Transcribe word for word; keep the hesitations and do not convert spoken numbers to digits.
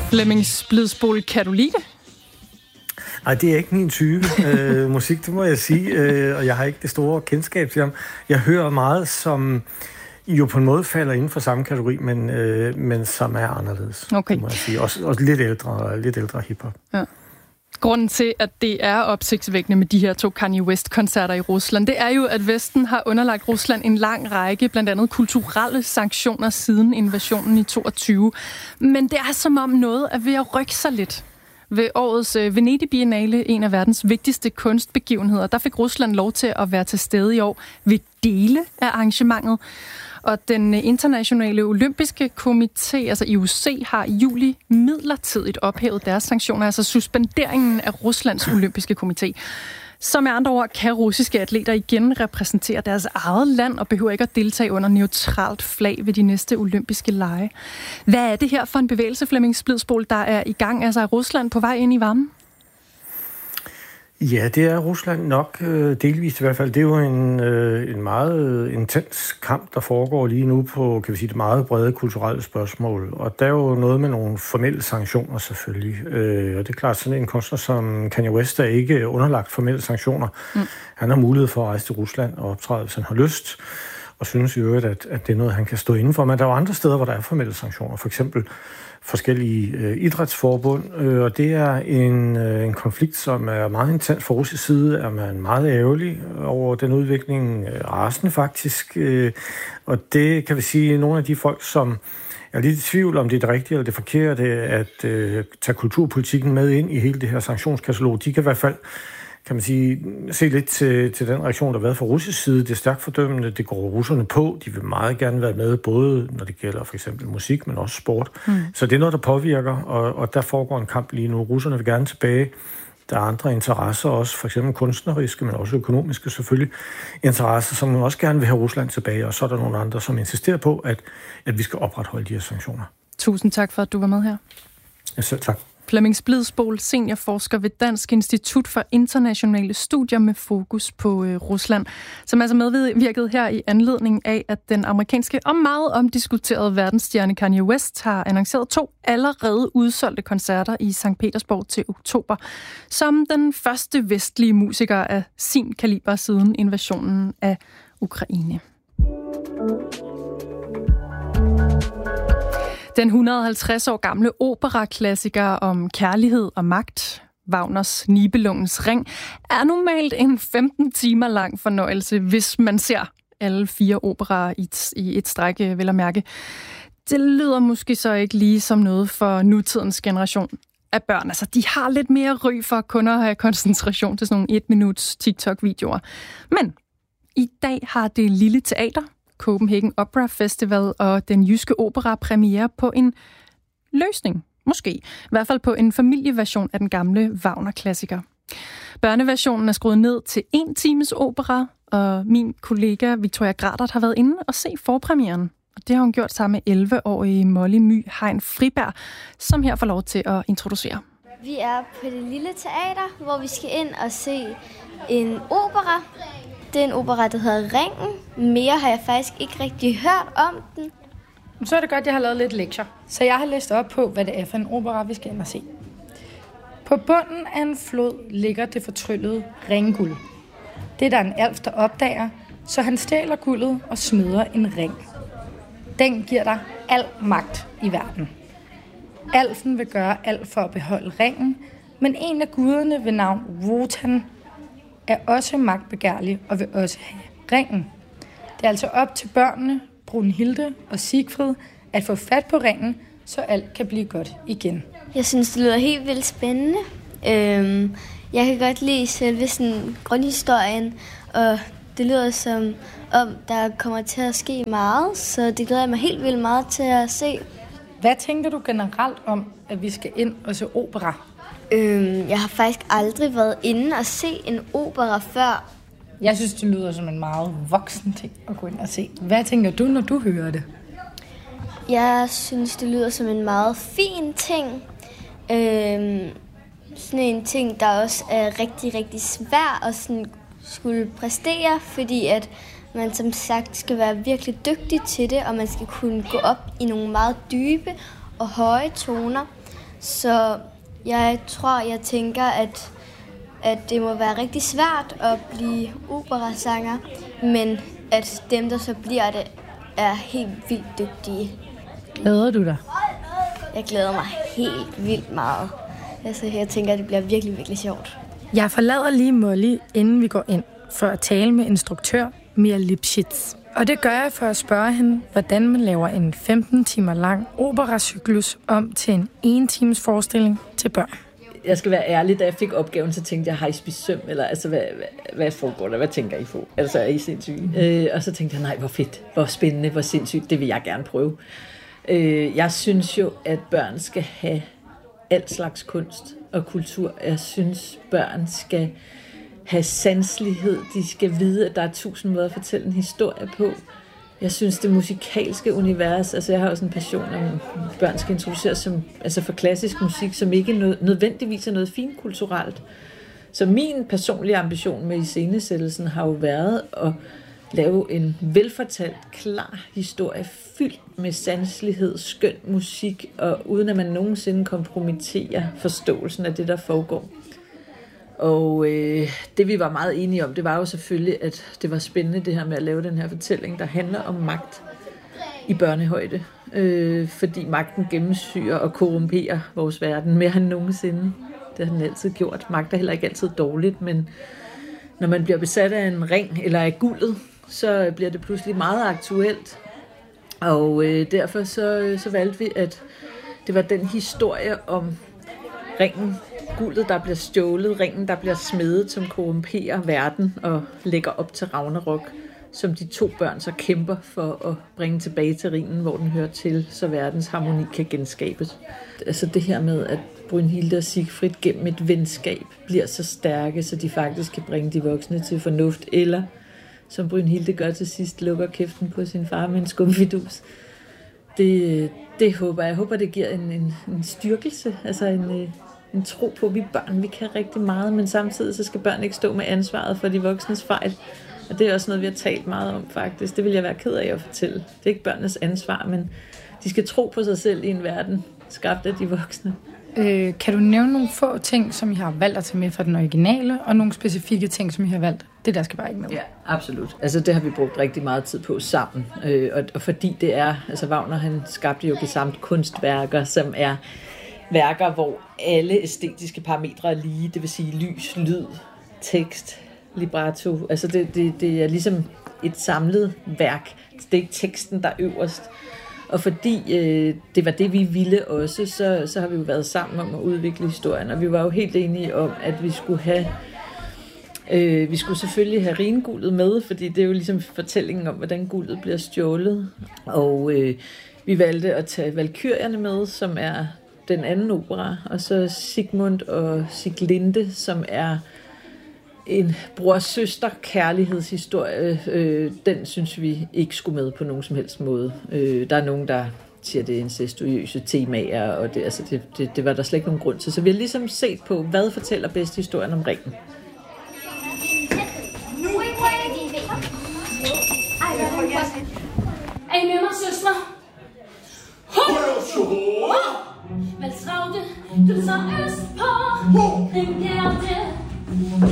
Flemming Splidsboel, kan du lide det? Nej, det er ikke min type øh, musik, det må jeg sige, øh, og jeg har ikke det store kendskab til ham. Jeg hører meget, som jo på en måde falder inden for samme kategori, men, øh, men som er anderledes, okay. må jeg sige. Også, også lidt ældre, lidt ældre hiphop. Ja. Grunden til, at det er opsigtsvækkende med de her to Kanye West-koncerter i Rusland, det er jo, at Vesten har underlagt Rusland en lang række, blandt andet kulturelle sanktioner siden invasionen i toogtyve. Men det er som om noget er ved at rykke sig lidt. Ved årets Venedig Biennale, en af verdens vigtigste kunstbegivenheder, der fik Rusland lov til at være til stede i år ved dele af arrangementet. Og den internationale olympiske komité, altså I O C, har i juli midlertidigt ophævet deres sanktioner, altså suspenderingen af Ruslands olympiske komité. Så med andre ord kan russiske atleter igen repræsentere deres eget land og behøver ikke at deltage under neutralt flag ved de næste olympiske lege. Hvad er det her for en bevægelse, Flemming Splidsboel, der er i gang? Altså er Rusland på vej ind i varmen? Ja, det er Rusland nok, delvist i hvert fald. Det er jo en, en meget intens kamp, der foregår lige nu på, kan vi sige, det meget brede kulturelle spørgsmål. Og der er jo noget med nogle formelle sanktioner selvfølgelig. Og det er klart, sådan en kunstner som Kanye West er ikke underlagt formelle sanktioner. Mm. Han har mulighed for at rejse til Rusland og optræde, hvis han har lyst. Og synes i øvrigt, at, at det er noget, han kan stå indenfor. Men der er jo andre steder, hvor der er formelle sanktioner. For eksempel forskellige øh, idrætsforbund, øh, og det er en, øh, en konflikt, som er meget intens fra russisk side, er man meget ærgerlig over den udvikling, øh, rasende faktisk, øh, og det kan vi sige, nogle af de folk, som er lidt i tvivl om det er det rigtige eller det forkerte, at øh, tage kulturpolitikken med ind i hele det her sanktionskatalog, de kan i hvert fald, kan man sige, se lidt til, til den reaktion, der har været fra russisk side. Det er stærkt fordømmende, det går russerne på. De vil meget gerne være med, både når det gælder for eksempel musik, men også sport. Mm. Så det er noget, der påvirker, og, og der foregår en kamp lige nu. Russerne vil gerne tilbage. Der er andre interesser også, for eksempel kunstneriske, men også økonomiske selvfølgelig, interesser, som man også gerne vil have Rusland tilbage, og så er der nogle andre, som insisterer på, at, at vi skal opretholde de her sanktioner. Tusind tak for, at du var med her. Ja, selv tak. Flemming Splidsboel, seniorforsker ved Dansk Institut for Internationale Studier med fokus på øh, Rusland, som altså medvirket her i anledning af, at den amerikanske og meget omdiskuterede verdensstjerne Kanye West har annonceret to allerede udsolgte koncerter i Sankt Petersborg til oktober, som den første vestlige musiker af sin kaliber siden invasionen af Ukraine. Den et hundrede og halvtreds år gamle operaklassiker om kærlighed og magt, Wagners Nibelungens Ring, er normalt en femten timer lang fornøjelse, hvis man ser alle fire operaer i et, i et stræk, vel at mærke. Det lyder måske så ikke lige som noget for nutidens generation af børn. Altså, de har lidt mere ry for kun at have koncentration til sådan nogle et-minuts TikTok-videoer. Men i dag har det lille teater, Copenhagen Opera Festival og den Jyske Opera premiere på en løsning, måske. I hvert fald på en familieversion af den gamle Wagner-klassiker. Børneversionen er skruet ned til en times opera, og min kollega Victoria Gradert har været inde og se forpremieren. Og det har hun gjort sammen med elleve-årige Molly My Hein Friberg, som her får lov til at introducere. Vi er på det lille teater, hvor vi skal ind og se en opera. Det er en opera, der hedder Ringen. Mere har jeg faktisk ikke rigtig hørt om den. Så er det godt, at jeg har lavet lidt lektier. Så jeg har læst op på, hvad det er for en opera, vi skal ind og se. På bunden af en flod ligger det fortryllede ringguld. Det er der en alf, der opdager, så han stjæler guldet og smider en ring. Den giver dig al magt i verden. Alfen vil gøre alt for at beholde ringen, men en af guderne ved navn Wotan er også magtbegærlig og vil også have ringen. Det er altså op til børnene, Brunhilde og Sigfrid, at få fat på ringen, så alt kan blive godt igen. Jeg synes, det lyder helt vildt spændende. Øhm, jeg kan godt lide selve sådan grundhistorien, og det lyder som om, der kommer til at ske meget, så det glæder jeg mig helt vildt meget til at se. Hvad tænker du generelt om, at vi skal ind og se opera? Øhm, jeg har faktisk aldrig været inde og se en opera før. Jeg synes, det lyder som en meget voksen ting at gå ind og se. Hvad tænker du, når du hører det? Jeg synes, det lyder som en meget fin ting. Øhm, sådan en ting, der også er rigtig, rigtig svær at sådan skulle præstere, fordi at man som sagt skal være virkelig dygtig til det, og man skal kunne gå op i nogle meget dybe og høje toner. Så jeg tror, jeg tænker, at, at det må være rigtig svært at blive operasanger, men at dem, der så bliver det, er helt vildt dygtige. Glæder du dig? Jeg glæder mig helt vildt meget. Altså, jeg tænker, at det bliver virkelig, virkelig sjovt. Jeg forlader lige Molly, inden vi går ind, for at tale med instruktør Mia Lipschitz. Og det gør jeg for at spørge hende, hvordan man laver en femten timer lang operacyklus om til en en times forestilling til børn. Jeg skal være ærlig, da jeg fik opgaven, så tænkte jeg, har I spist søm? Eller altså, hvad, hvad, hvad foregår der? Hvad tænker I på? Altså, er I sindssyge? Mm. Øh, og så tænkte jeg, nej, hvor fedt, hvor spændende, hvor sindssygt, det vil jeg gerne prøve. Øh, jeg synes jo, at børn skal have alt slags kunst og kultur. Jeg synes, børn skal have sanselighed. De skal vide, at der er tusind måder at fortælle en historie på. Jeg synes, det musikalske univers, altså jeg har også en passion om, børn skal introduceres som, altså for klassisk musik, som ikke nødvendigvis er noget finkulturelt. Så min personlige ambition med iscenesættelsen har jo været at lave en velfortalt, klar historie, fyldt med sanselighed, skøn musik, og uden at man nogensinde kompromitterer forståelsen af det, der foregår. Og øh, det vi var meget enige om, det var jo selvfølgelig, at det var spændende det her med at lave den her fortælling, der handler om magt i børnehøjde. Øh, fordi magten gennemsyrer og korrumperer vores verden mere end nogensinde. Det har den altid gjort. Magt er heller ikke altid dårligt, men når man bliver besat af en ring eller af guldet, så bliver det pludselig meget aktuelt. Og øh, derfor så, så valgte vi, at det var den historie om ringen, guldet, der bliver stjålet, ringen, der bliver smedet, som korrumperer verden og lægger op til Ragnarok, som de to børn så kæmper for at bringe tilbage til ringen, hvor den hører til, så verdens harmoni kan genskabes. Altså det her med, at Brynhilde og Siegfried gennem et venskab bliver så stærke, så de faktisk kan bringe de voksne til fornuft, eller som Brynhilde gør til sidst, lukker kæften på sin far med en skumfidus. Det, det håber jeg. Jeg håber, det giver en, en, en styrkelse, altså en, en tro på, at vi børn, vi kan rigtig meget, men samtidig så skal børn ikke stå med ansvaret for de voksnes fejl. Og det er også noget, vi har talt meget om faktisk. Det vil jeg være ked af at fortælle. Det er ikke børnenes ansvar, men de skal tro på sig selv i en verden, skabt af de voksne. Øh, kan du nævne nogle få ting, som I har valgt at tage med fra den originale, og nogle specifikke ting, som I har valgt? Det der skal bare ikke med. Ja, absolut. Altså det har vi brugt rigtig meget tid på sammen. Øh, og, og fordi det er, altså Wagner han skabte jo gesamt kunstværker, som er værker, hvor alle æstetiske parametre er lige, det vil sige lys, lyd, tekst, libretto. Altså det, det, det er ligesom et samlet værk. Det er ikke teksten, der er øverst. Og fordi øh, det var det, vi ville også, så, så har vi jo været sammen om at udvikle historien. Og vi var jo helt enige om, at vi skulle have, øh, vi skulle selvfølgelig have ringuldet med, fordi det er jo ligesom fortællingen om, hvordan guldet bliver stjålet. Og øh, vi valgte at tage Valkyrierne med, som er den anden opera, og så Sigmund og Siglinde, som er en bror-søster kærlighedshistorie. Øh, den synes vi ikke skulle med på nogen som helst måde. Øh, der er nogen, der siger, det er incestuøse temaer, og det, altså det, det, det var der slet ikke nogen grund til. Så vi har ligesom set på, hvad fortæller bedst historien om ringen. Er I med mig, søster? Hvad travlte du så øst på? Den gærte